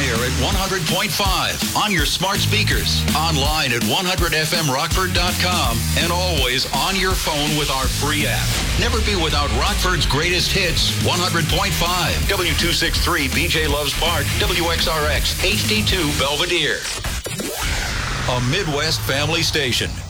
air at 100.5, on your smart speakers, online at 100fmrockford.com, and always on your phone with our free app. Never be without Rockford's greatest hits, 100.5, W263 BJ Loves Park, WXRX HD2 Belvedere. A Midwest family station.